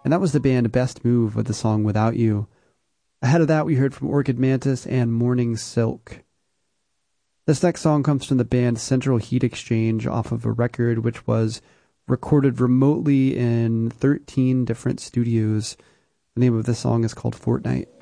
and that was the band Best Move with the song Without You. Ahead of that, we heard from Orchid Mantis and Morning Silk. This next song comes from the band Central Heat Exchange off of a record which was recorded remotely in 13 different studios. The name of this song is called Fortnite.